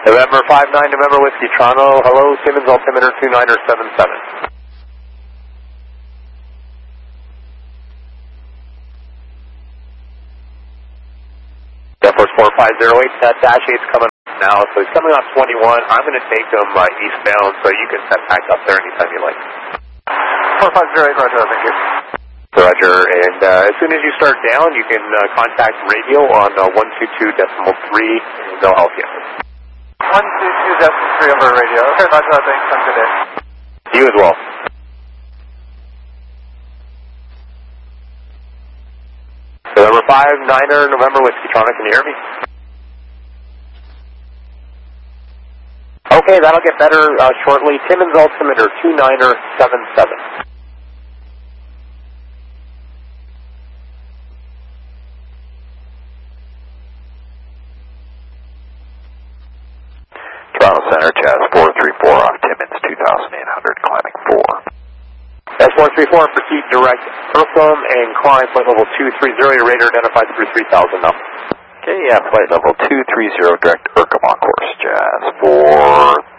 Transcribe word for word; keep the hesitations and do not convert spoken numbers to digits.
November five nine, November Whiskey Toronto, hello, Timmins altimeter two niner seven seven. Air Force four five zero eight, that dash eight's coming up now, so he's coming off twenty-one. I'm going to take him uh, eastbound, so you can set back up there anytime you like. four five zero eight, roger, thank you. Roger, and uh, as soon as you start down, you can uh, contact radio on uh, one two two decimal three, and they'll help you. one two two decimal three over radio. Okay, roger, thanks, have a good day. You as well. November five niner, November Whiskey Toronto, can you hear me? Okay, that'll get better uh, shortly. Timmins altimeter two niner seven seven. Toronto Center, Jazz four three four off Timmins two thousand eight hundred, climbing four. S four three four, proceed direct Urcum and climb flight level two three zero, your radar identified through three thousand now. Okay, yeah, flight level two three zero, direct Urcum on course, Jazz four